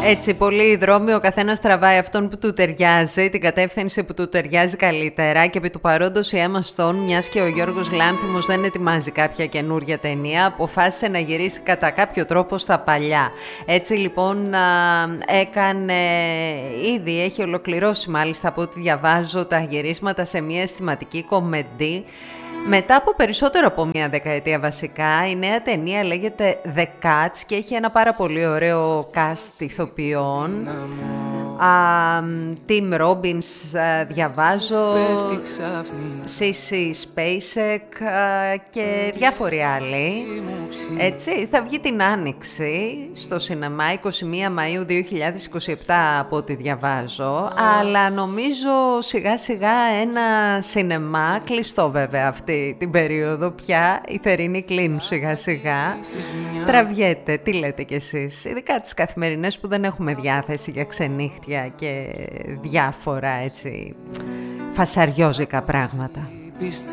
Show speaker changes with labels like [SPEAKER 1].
[SPEAKER 1] Έτσι, πολλοί δρόμοι, ο καθένας τραβάει αυτόν που του ταιριάζει, την κατεύθυνση που του ταιριάζει καλύτερα, και επί του παρόντος η Emma Stone, μιας και ο Γιώργος Λάνθιμος δεν ετοιμάζει κάποια καινούρια ταινία, αποφάσισε να γυρίσει κατά κάποιο τρόπο στα παλιά. Έτσι λοιπόν έχει ολοκληρώσει μάλιστα από ό,τι διαβάζω τα γυρίσματα σε μια αισθηματική κομμεντή. Μετά από περισσότερο από μια δεκαετία βασικά, η νέα ταινία λέγεται The Cuts και έχει ένα πάρα πολύ ωραίο cast ηθοποιών. Tim Robbins διαβάζω, Sissy Spacek και διάφοροι άλλοι. Έτσι, θα βγει την Άνοιξη στο σινεμά 21 Μαΐου 2027 από ό,τι διαβάζω, αλλά νομίζω σιγά σιγά ένα σινεμά, κλειστό βέβαια αυτή την περίοδο πια, οι θερινοί κλείνουν σιγά σιγά, τραβιέται. Τι λέτε κι εσείς, ειδικά τις καθημερινές που δεν έχουμε διάθεση για ξενύχτια και διάφορα έτσι φασαριόζικα πράγματα.